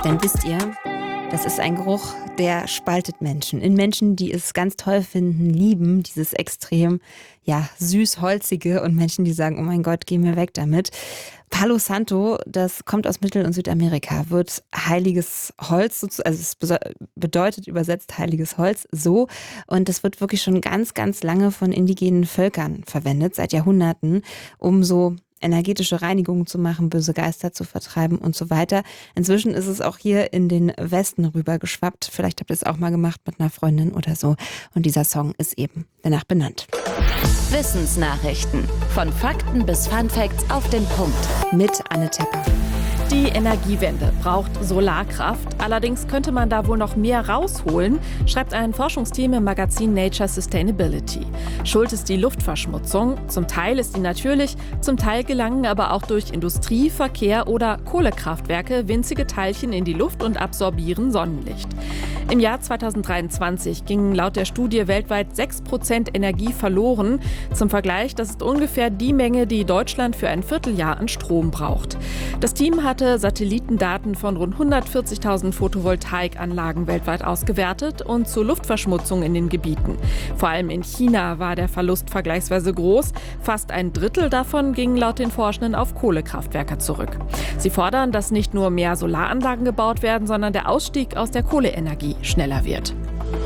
Denn wisst ihr, das ist ein Geruch, der spaltet Menschen. In Menschen, die es ganz toll finden, lieben, dieses extrem, süß-holzige, und Menschen, die sagen, oh mein Gott, geh mir weg damit. Palo Santo, das kommt aus Mittel- und Südamerika, wird heiliges Holz, also es bedeutet übersetzt heiliges Holz, so. Und das wird wirklich schon ganz, ganz lange von indigenen Völkern verwendet, seit Jahrhunderten, um so energetische Reinigungen zu machen, böse Geister zu vertreiben und so weiter. Inzwischen ist es auch hier in den Westen rüber geschwappt. Vielleicht habt ihr es auch mal gemacht mit einer Freundin oder so. Und dieser Song ist eben danach benannt. Wissensnachrichten. Von Fakten bis Funfacts auf den Punkt. Mit Anne Tepper. Die Energiewende braucht Solarkraft. Allerdings könnte man da wohl noch mehr rausholen, schreibt ein Forschungsteam im Magazin Nature Sustainability. Schuld ist die Luftverschmutzung. Zum Teil ist die natürlich, zum Teil gelangen aber auch durch Industrie, Verkehr oder Kohlekraftwerke winzige Teilchen in die Luft und absorbieren Sonnenlicht. Im Jahr 2023 gingen laut der Studie weltweit 6% Energie verloren. Zum Vergleich, das ist ungefähr die Menge, die Deutschland für ein Vierteljahr an Strom braucht. Das Team hatte Satellitendaten von rund 140.000 Photovoltaikanlagen weltweit ausgewertet und zur Luftverschmutzung in den Gebieten. Vor allem in China war der Verlust vergleichsweise groß. Fast ein Drittel davon ging laut den Forschenden auf Kohlekraftwerke zurück. Sie fordern, dass nicht nur mehr Solaranlagen gebaut werden, sondern der Ausstieg aus der Kohleenergie schneller wird.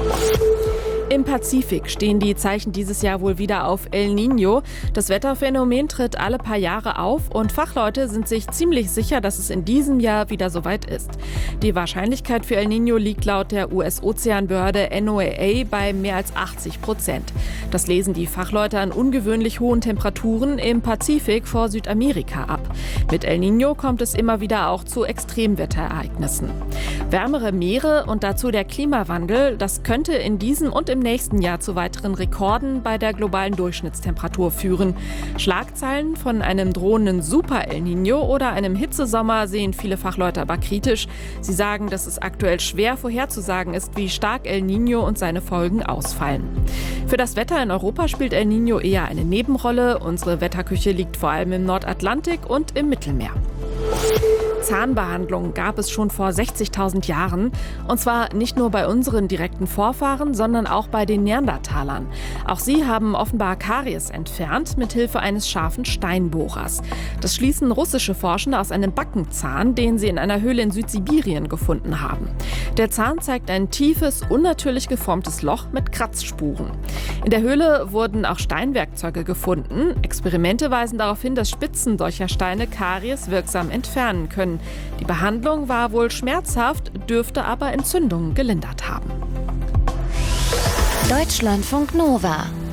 Im Pazifik stehen die Zeichen dieses Jahr wohl wieder auf El Niño. Das Wetterphänomen tritt alle paar Jahre auf und Fachleute sind sich ziemlich sicher, dass es in diesem Jahr wieder soweit ist. Die Wahrscheinlichkeit für El Niño liegt laut der US-Ozeanbehörde NOAA bei mehr als 80%. Das lesen die Fachleute an ungewöhnlich hohen Temperaturen im Pazifik vor Südamerika ab. Mit El Niño kommt es immer wieder auch zu Extremwetterereignissen. Wärmere Meere und dazu der Klimawandel, das könnte in diesem und im nächsten Jahr zu weiteren Rekorden bei der globalen Durchschnittstemperatur führen. Schlagzeilen von einem drohenden Super El Niño oder einem Hitzesommer sehen viele Fachleute aber kritisch. Sie sagen, dass es aktuell schwer vorherzusagen ist, wie stark El Niño und seine Folgen ausfallen. Für das Wetter in Europa spielt El Niño eher eine Nebenrolle. Unsere Wetterküche liegt vor allem im Nordatlantik und im Mittelmeer. Zahnbehandlung gab es schon vor 60.000 Jahren. Und zwar nicht nur bei unseren direkten Vorfahren, sondern auch bei den Neandertalern. Auch sie haben offenbar Karies entfernt mit Hilfe eines scharfen Steinbohrers. Das schließen russische Forschende aus einem Backenzahn, den sie in einer Höhle in Südsibirien gefunden haben. Der Zahn zeigt ein tiefes, unnatürlich geformtes Loch mit Kratzspuren. In der Höhle wurden auch Steinwerkzeuge gefunden. Experimente weisen darauf hin, dass Spitzen solcher Steine Karies wirksam entfernen können. Die Behandlung war wohl schmerzhaft, dürfte aber Entzündungen gelindert haben. Deutschlandfunk Nova